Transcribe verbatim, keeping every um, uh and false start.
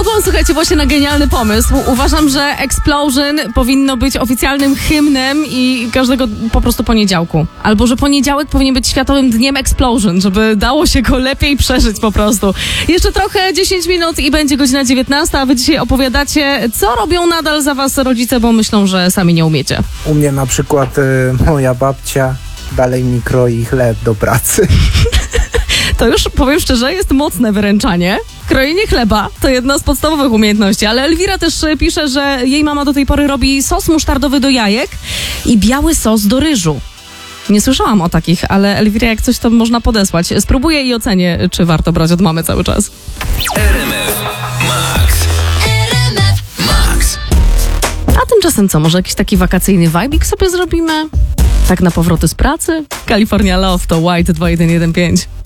Wpadłam, słuchajcie, właśnie na genialny pomysł. Uważam, że Explosion powinno być oficjalnym hymnem i każdego po prostu poniedziałku. Albo, że poniedziałek powinien być Światowym Dniem Explosion, żeby dało się go lepiej przeżyć po prostu. Jeszcze trochę, dziesięć minut i będzie godzina dziewiętnasta, a wy dzisiaj opowiadacie, co robią nadal za was rodzice, bo myślą, że sami nie umiecie. U mnie na przykład y, moja babcia dalej mi kroi chleb do pracy. To już, powiem szczerze, jest mocne wyręczanie. Krojenie chleba to jedna z podstawowych umiejętności, ale Elwira też pisze, że jej mama do tej pory robi sos musztardowy do jajek i biały sos do ryżu. Nie słyszałam o takich, ale Elwira, jak coś, to można podesłać. Spróbuję i ocenię, czy warto brać od mamy cały czas. R M F Max. R M F Max. A tymczasem co, może jakiś taki wakacyjny vibik sobie zrobimy? Tak na powroty z pracy? California Love to White dwa jeden jeden pięć.